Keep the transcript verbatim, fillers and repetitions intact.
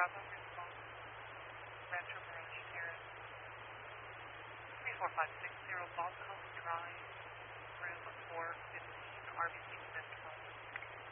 Bravo, response. Rancho Mirage Terrace. three four five six zero Balcom Drive.